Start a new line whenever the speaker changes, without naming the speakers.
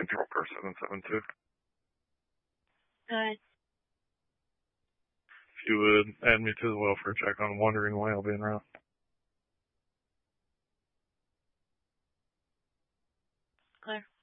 Control car 772.
Good.
If you would add me to the welfare check on Wandering Way, I'll be en route.
Clear.